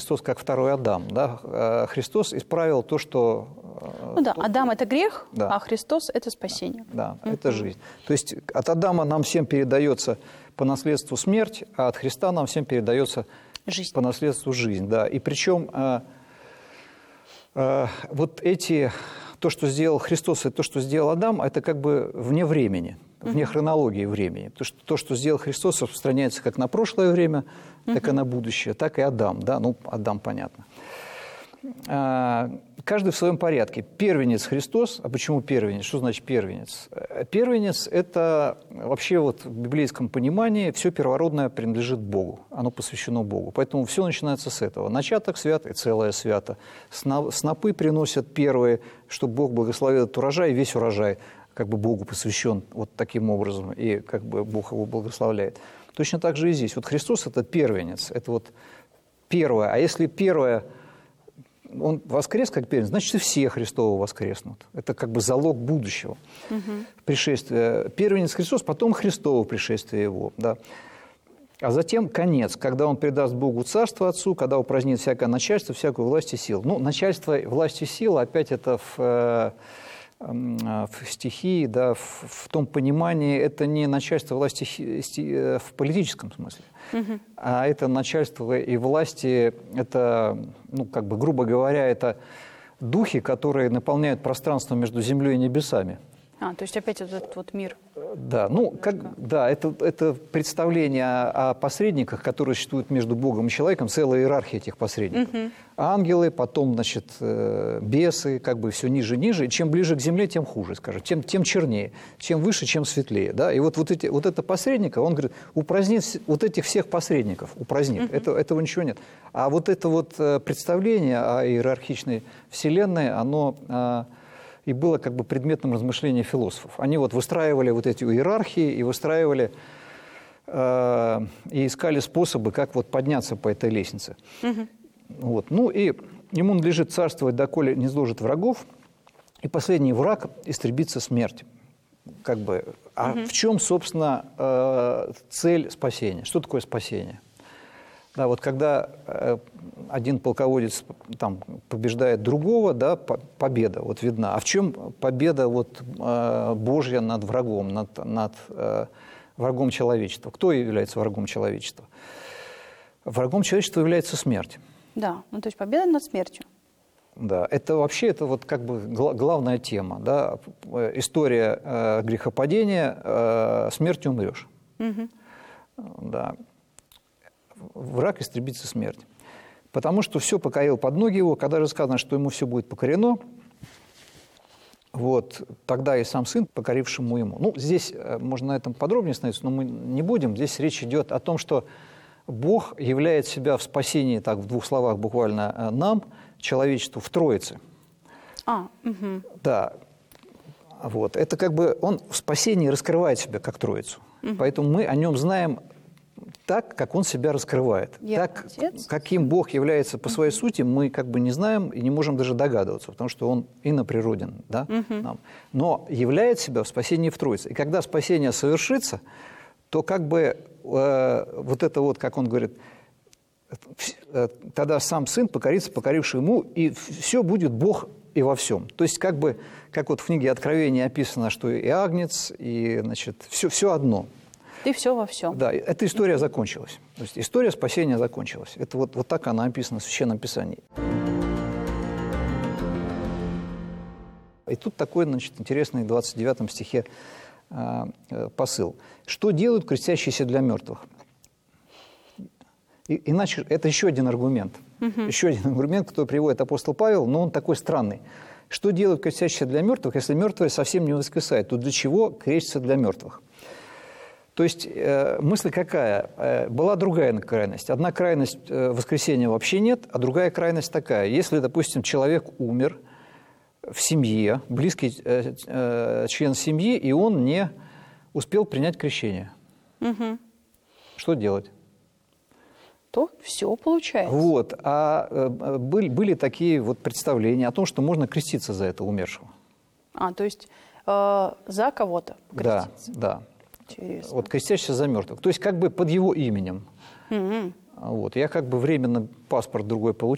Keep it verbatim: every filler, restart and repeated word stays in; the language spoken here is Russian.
Христос как второй Адам. Да? Христос исправил то, что... Ну да, то, Адам – это грех, да. а Христос – это спасение. Да, да, угу. это жизнь. То есть от Адама нам всем передается по наследству смерть, а от Христа нам всем передается жизнь. По наследству жизнь. Да. И причем э, э, вот эти, то, что сделал Христос, и то, что сделал Адам, это как бы вне времени, вне угу. хронологии времени. Потому что то, что сделал Христос, распространяется как на прошлое время, угу. так и на будущее, так и Адам. Да? Ну, Адам, понятно. Каждый в своем порядке. Первенец Христос. А почему первенец? Что значит первенец? Первенец – это вообще вот в библейском понимании все первородное принадлежит Богу. Оно посвящено Богу. Поэтому все начинается с этого. Начаток свят и целое свято. Снопы приносят первые, чтобы Бог благословил этот урожай, и весь урожай как бы Богу посвящен вот таким образом, и как бы Бог его благословляет. Точно так же и здесь. Вот Христос – это первенец. Это вот первое. А если первое… Он воскрес как первенец, значит, и все Христовы воскреснут. Это как бы залог будущего угу. пришествия. Первенец Христос, потом Христово пришествие Его. Да. А затем конец, когда Он предаст Богу царство Отцу, когда упразднит всякое начальство, всякую власть и силу. Ну, начальство, власть и сила, опять это в, в стихии, да, в, в том понимании, это не начальство власти в политическом смысле. Угу. А это начальство и власти, это, ну, как бы, грубо говоря, это духи, которые наполняют пространство между землей и небесами. А, то есть опять этот вот мир. Да, ну, как, да, это, это представление о, о посредниках, которые существуют между Богом и человеком, целая иерархия этих посредников. Угу. Ангелы, потом, значит, бесы, как бы все ниже и ниже. И чем ближе к земле, тем хуже, скажем, тем, тем чернее. Чем выше, чем светлее. Да? И вот, вот, эти, вот это посредника, он говорит, упразднит вот этих всех посредников, упразднит. Угу. Это, этого ничего нет. А вот это вот представление о иерархичной вселенной, оно... и было как бы предметом размышления философов. Они вот выстраивали вот эти иерархии и выстраивали, э, и искали способы, как вот подняться по этой лестнице. Угу. Вот. Ну и ему надлежит царствовать, доколе не сложит врагов, и последний враг истребится смерть. Как бы. А угу. в чем, собственно, э, цель спасения? Что такое спасение? Да, вот когда э, один полководец там побеждает другого, да, по победа вот видна. А в чем победа вот, э, Божья над врагом, над, над э, врагом человечества? Кто является врагом человечества? Врагом человечества является смерть. Да, ну то есть победа над смертью. Да, это вообще это вот как бы гла главная тема, да, история э, грехопадения, э, смертью умрешь. Угу. Да. Враг истребится смерть. Потому что все покорил под ноги его, когда же сказано, что ему все будет покорено, вот, тогда и сам сын, покорившему ему. Ну, здесь можно на этом подробнее остановиться, но мы не будем. Здесь речь идет о том, что Бог являет себя в спасении, так в двух словах буквально, нам, человечеству, в Троице. А, угу. Да. Вот. Это как бы он в спасении раскрывает себя как Троицу. Угу. Поэтому мы о нем знаем так, как он себя раскрывает. Я так, отец. Каким Бог является по своей uh-huh. сути, мы как бы не знаем и не можем даже догадываться, потому что он иноприроден, да, uh-huh. нам. Но являет себя в спасении в Троице. И когда спасение совершится, то как бы э, вот это вот, как он говорит, э, тогда сам сын покорится, покоривший ему, и все будет Бог и во всем. То есть как бы, как вот в книге Откровения описано, что и агнец, и, значит, все, все одно. Ты все во всем. Да, эта история закончилась. То есть история спасения закончилась. Это вот, вот так она описана в Священном Писании. И тут такой, значит, интересный в двадцать девятом стихе э, посыл. Что делают крестящиеся для мертвых? И, иначе это еще один аргумент. Угу. Еще один аргумент, который приводит апостол Павел, но он такой странный. Что делают крестящиеся для мертвых, если мертвые совсем не воскресают? То для чего крестятся для мертвых? То есть э, мысль какая? Э, была другая крайность. Одна крайность э, воскресения вообще нет, а другая крайность такая. Если, допустим, человек умер в семье, близкий э, э, член семьи, и он не успел принять крещение. Угу. Что делать? То все получается. Вот. А э, были, были такие вот представления о том, что можно креститься за это умершего. А, то есть э, за кого-то креститься. Да, да. Интересно. Вот крестящийся за мертвых. То есть как бы под его именем. Угу. Вот. Я как бы временно паспорт другой получил.